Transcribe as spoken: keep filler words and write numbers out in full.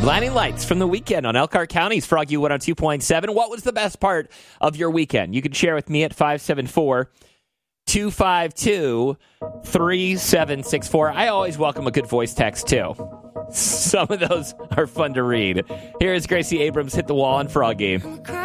Blinding Lights from the weekend on Elkhart County's Froggy one oh two point seven. What was the best part of your weekend? You can share with me at five seven four, two five two, three seven six four. I always welcome a good voice text, too. Some of those are fun to read. Here is Gracie Abrams, Hit the Wall on Froggy.